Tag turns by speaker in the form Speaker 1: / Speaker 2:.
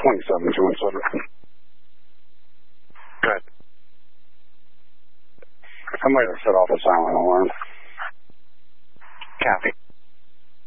Speaker 1: 27-217.
Speaker 2: Good.
Speaker 1: I might have set off a silent alarm.
Speaker 2: Copy.